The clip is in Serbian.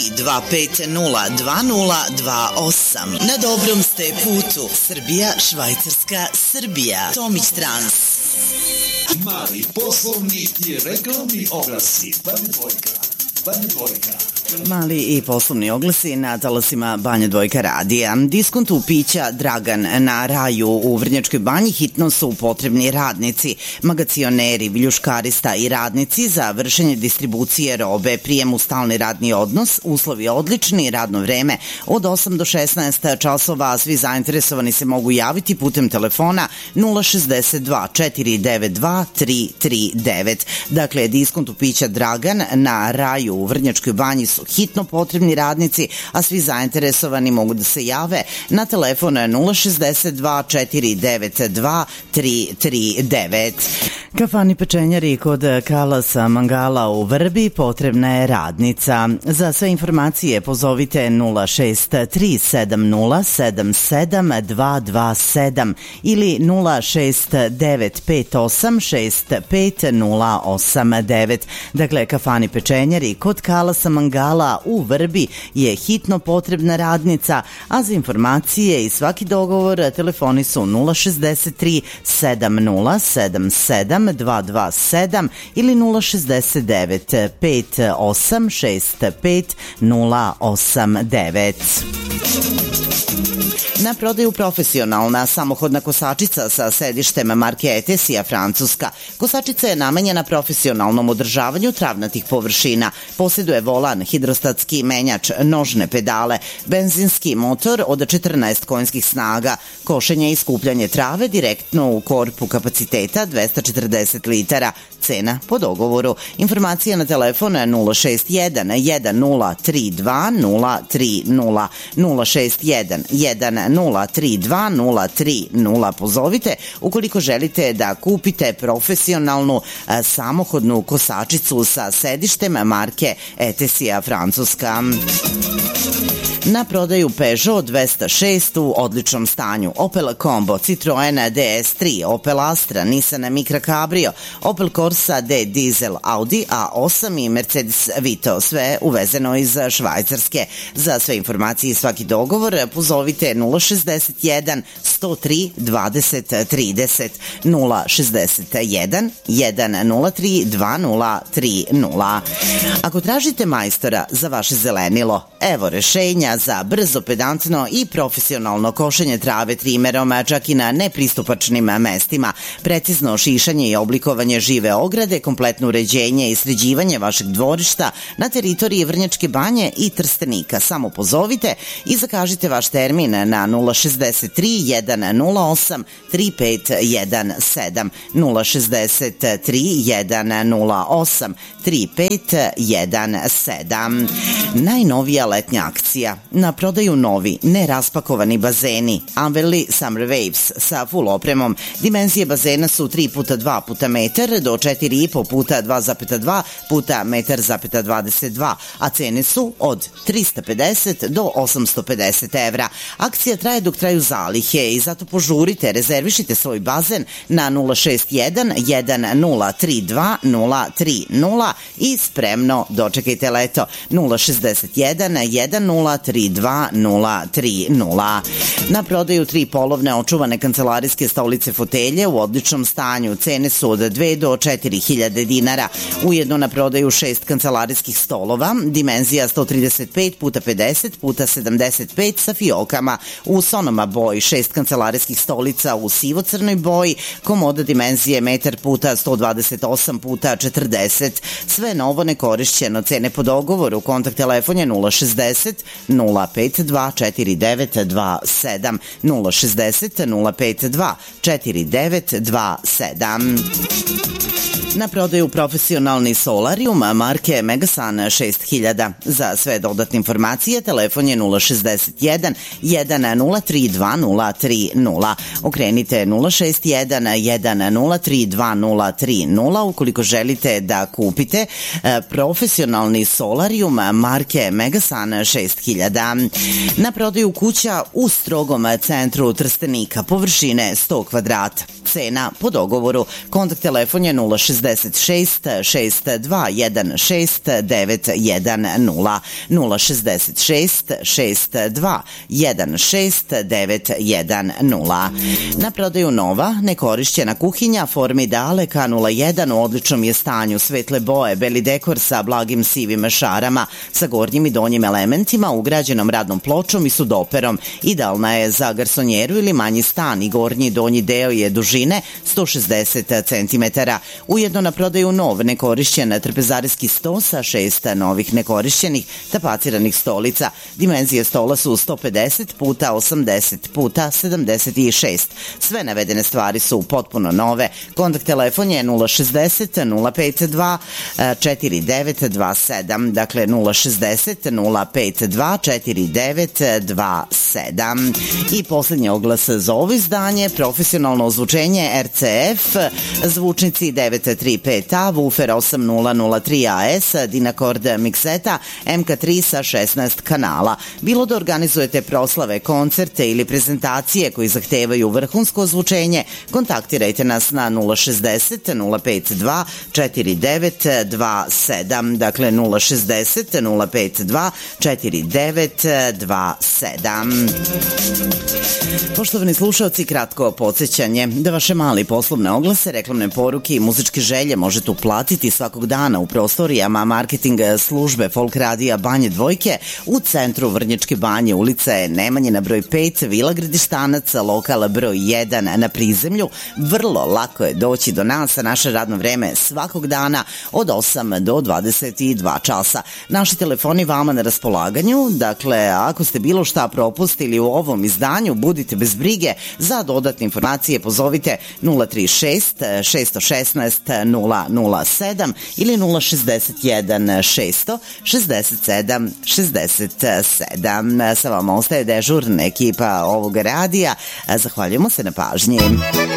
2502028. Na dobrom ste putu. Srbija, Švajcarska, Srbija. Tomić Trans. Mali poslovni i reklamni oglasi. Banja Dvojka. Mali i poslovni oglasi na talasima Banja Dvojka radija. Diskontu pića Dragan na Raju u Vrnjačkoj Banji hitno su potrebni radnici, magacioneri, viljuškarista i radnici za vršenje distribucije robe, prijem u stalni radni odnos, uslovi odlični, radno vreme od 8 do 16 časova. Svi zainteresovani se mogu javiti putem telefona 062 492 339. Dakle, diskontu pića Dragan na Raju u Vrnjačkoj Banji su hitno potrebni radnici, a svi zainteresovani mogu da se jave na telefon 062 492 339. Kafani pečenjari kod Kalasa Mangala u Vrbi potrebna je radnica. Za sve informacije pozovite 0637077 ili 06958658089. Dakle, Kafani pečenjari kod Kalasa Mangala u Vrbi je hitno potrebna radnica, a za informacije i svaki dogovor telefoni su 063 7077 227 ili 069 5865 089. Na prodaju profesionalna samohodna kosačica sa sedištem marke Etesija Francuska. Kosačica je namenjena profesionalnom održavanju travnatih površina. Posjeduje volan, hidrostatski menjač, nožne pedale, benzinski motor od 14 konjskih snaga, košenje i skupljanje trave direktno u korpu kapaciteta 240 litara. Cena po dogovoru. Informacija na telefon 061 1032 030 061 1032 030. Pozovite ukoliko želite da kupite profesionalnu samohodnu kosačicu sa sedištem marke Etesija Francuska. Na prodaju Peugeot 206 u odličnom stanju, Opel Combo, Citroen DS3, Opel Astra, Nissan Micra Cabrio, Opel Corsa D Diesel, Audi A8 i Mercedes Vito, sve uvezeno iz Švajcarske. Za sve informacije i svaki dogovor pozovite 061 103 20 30 061 103 2030. Ako tražite majstora za vaše zelenilo, evo rešenja za brzo, pedantno i profesionalno košenje trave trimerom, čak i na nepristupačnim mestima, precizno šišanje i oblikovanje žive ograde, kompletno uređenje i sređivanje vašeg dvorišta na teritoriji Vrnjačke Banje i Trstenika. Samo pozovite i zakažite vaš termin na 063 108 3517 063 108 3517. Najnovija letnja akcija. Na prodaju novi, neraspakovani bazeni Anverli Summer Waves sa full opremom. Dimenzije bazena su 3x2 puta metar do 4,5 puta 2,2 puta metar,22, a cene su od 350 do 850 evra. Akcija traje dok traju zalihe i zato požurite, rezervišite svoj bazen na 061 1032 030 i spremno dočekajte leto. 061 1032 030. Na prodaju 3 polovne očuvane kancelarijske stolice fotelje u odličnom stanju. Cene su od 2 do 4.000 dinara. Ujedno na prodaju 6 kancelarijskih stolova, dimenzija 135 puta 50 puta 75 sa fiokama u Sonoma boji, 6 kancelarijskih stolica u sivo-crnoj boji, komoda dimenzije 1 puta 128 puta 40. Sve novo nekorišćeno, cene po dogovoru, kontakt telefon je 060 052 4927 060 052 4927. Na prodaju profesionalni solarium marke Megasun 6000. Za sve dodatne informacije telefon je 061 103 2030. Okrenite 061 103 2030 ukoliko želite da kupite profesionalni solarium marke Megasun 6000. Na prodaju kuća u strogom centru Trstenika, površine 100 kvadrata. cena po dogovoru. Kontakt telefon je 066 621 6910 066 621 6910. Na prodaju nova, nekorišćena kuhinja Formidale K01 u odličnom je stanju, svetle boje, beli dekor sa blagim sivim šarama, sa gornjim i donjim elementima, ugrađenom radnom pločom i sudoperom. Idealna je za garsonjeru ili manji stan i gornji i donji deo je dužine 160 cm. Ujedno na prodaju nov, nekorišćen trpezarijski sto sa 6 novih nekorišćenih tapaciranih stolica. Dimenzije stola su 150 puta 80 puta 76. Sve navedene stvari su potpuno nove. Kontakt telefon je 060 052 4927. Dakle 060 052 4927. I posljednji oglas za ovo izdanje, profesionalno ozvučenje RCF, zvučnici 935A, Woofer 8003AS, Dynacord mikseta MK3 sa 16 kanala. Bilo da organizujete proslave, koncerte ili prezentacije koji zahtevaju vrhunsko ozvučenje, kontaktirajte nas na 060 052 4927. Dakle 060 052 4927. Poštovani slušalci, kratko podsjećanje da vaše mali poslovne oglase, reklamne poruke i muzičke želje možete uplatiti svakog dana u prostorijama marketing službe Folk radija Banje Dvojke u centru Vrnjačke Banje, ulica Nemanjina broj 5, Vila Gradištanac, lokal broj 1 na prizemlju. Vrlo lako je doći do nas, a naše radno vreme svakog dana od 8 do 22 časa. Naši telefoni vama na raspolaganju, dakle ako ste bilo šta propustili u ovom izdanju, budite bez brige. Za dodatne informacije pozovite 036 616 007 ili 061 667 67. Sa vama ostaje dežurna ekipa ovog radija. Zahvaljujemo se na pažnji.